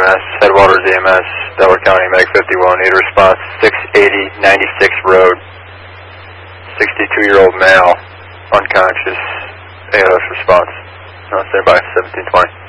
EMS, Headwaters EMS, Delaware County, Meg 51, need a response, 680 96 Road, 62-year-old male, unconscious, ALS response. Stand by, 1720.